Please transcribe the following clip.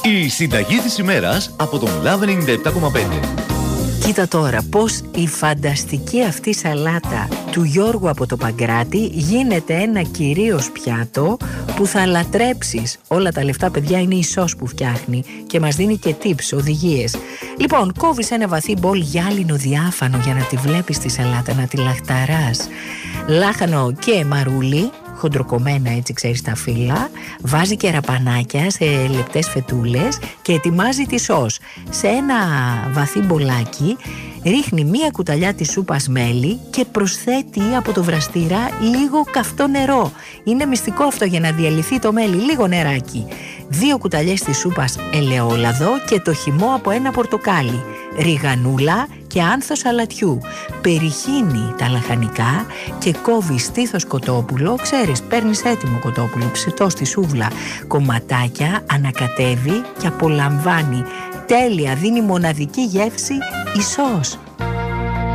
Η συνταγή της ημέρας από τον Love 97,5. Κοίτα τώρα πως η φανταστική αυτή σαλάτα του Γιώργου από το Παγκράτη γίνεται ένα κυρίως πιάτο που θα λατρέψεις. Όλα τα λεφτά, παιδιά, είναι η σως που φτιάχνει και μας δίνει και tips, οδηγίες. Λοιπόν, κόβεις ένα βαθύ μπολ γυάλινο διάφανο για να τη βλέπεις τη σαλάτα, να τη λαχταράς. Λάχανο και μαρούλι, χοντροκομμένα έτσι, ξέρεις, τα φύλλα. Βάζει και ραπανάκια σε λεπτές φετούλες και ετοιμάζει τη σως. Σε ένα βαθύ μπολάκι ρίχνει μία κουταλιά της σούπας μέλι και προσθέτει από το βραστήρα λίγο καυτό νερό. Είναι μυστικό αυτό για να διαλυθεί το μέλι, λίγο νεράκι. 2 κουταλιές της σούπας ελαιόλαδο και το χυμό από ένα πορτοκάλι. Ριγανούλα και άνθος αλατιού. Περιχύνει τα λαχανικά και κόβει στήθος κοτόπουλο. Ξέρεις, παίρνεις έτοιμο κοτόπουλο, ψητό στη σούβλα. Κομματάκια, ανακατεύει και απολαμβάνει. Τέλεια, δίνει μοναδική γεύση η σως.